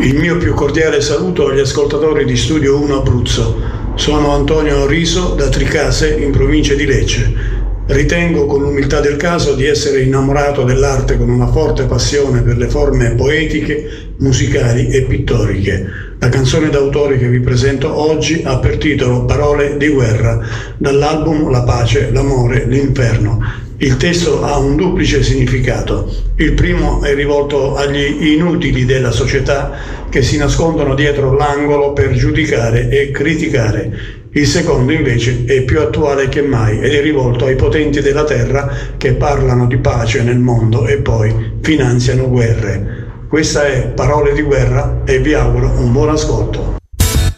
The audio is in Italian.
Il mio più cordiale saluto agli ascoltatori di Studio 1 Abruzzo. Sono Antonio Riso da Tricase, in provincia di Lecce. Ritengo con l'umiltà del caso di essere innamorato dell'arte con una forte passione per le forme poetiche, musicali e pittoriche. La canzone d'autore che vi presento oggi ha per titolo Parole di guerra, dall'album La pace, l'amore, l'inferno. Il testo ha un duplice significato. Il primo è rivolto agli inutili della società che si nascondono dietro l'angolo per giudicare e criticare. Il secondo invece è più attuale che mai ed è rivolto ai potenti della terra che parlano di pace nel mondo e poi finanziano guerre. Questa è Parole di guerra e vi auguro un buon ascolto.